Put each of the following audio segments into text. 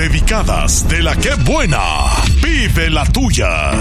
dedicadas de la que buena. Vive la tuya.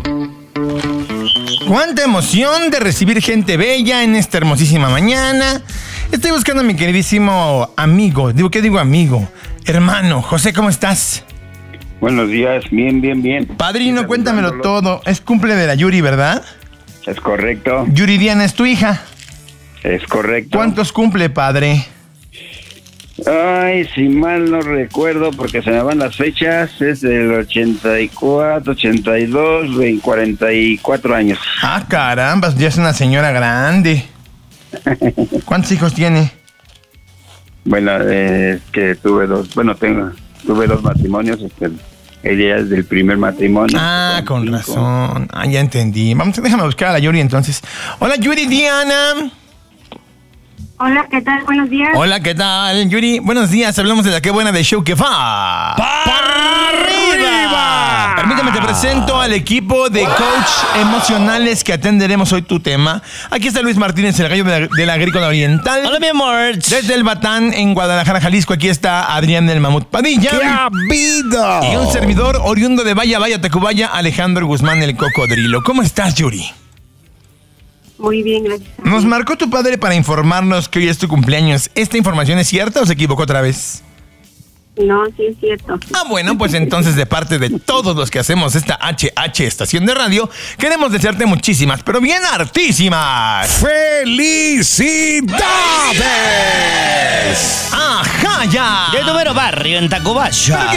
Cuánta emoción de recibir gente bella en esta hermosísima mañana. Estoy buscando a mi queridísimo amigo. ¿Qué digo amigo? Hermano, José, ¿cómo estás? Buenos días, bien. Padrino, cuéntamelo todo. Es cumple de la Yuri, ¿verdad? Es correcto. Yuridiana es tu hija. Es correcto. ¿Cuántos cumple, padre? Ay, si mal no recuerdo, porque se me van las fechas, es del 84, 82, 44 años. Ah, caramba, ya es una señora grande. ¿Cuántos hijos tiene? Bueno, que tuve dos matrimonios, ella es del primer matrimonio. Ah, con razón. Ah, ya entendí. Déjame buscar a la Yuri entonces. Hola, Yuri Diana. Hola, ¿qué tal? Buenos días. Hola, ¿qué tal, Yuri? Buenos días, hablamos de la que buena de show que va. ¡Para arriba! Permítame, te presento al equipo de coach emocionales que atenderemos hoy tu tema. Aquí está Luis Martínez, el gallo de la Agrícola Oriental. Hola, mi amor. Desde el Batán, en Guadalajara, Jalisco, aquí está Adrián del Mamut Padilla. ¡Qué habido! Y un servidor oriundo de Vaya, Tacubaya, Alejandro Guzmán, el Cocodrilo. ¿Cómo estás, Yuri? Muy bien, gracias. Nos marcó tu padre para informarnos que hoy es tu cumpleaños. ¿Esta información es cierta o se equivocó otra vez? No, sí es cierto. Ah, bueno, pues entonces de parte de todos los que hacemos esta HH estación de radio, queremos desearte muchísimas, pero bien hartísimas ¡Felicidades! ¡Ajá, ya! De tu mero barrio en Tacubaya.